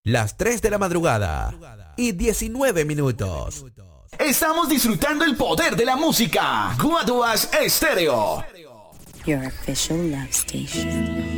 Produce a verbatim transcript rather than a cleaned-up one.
Las tres de la madrugada y diecinueve minutos. Estamos disfrutando el poder de la música. Guaduas Estéreo. Your official love station.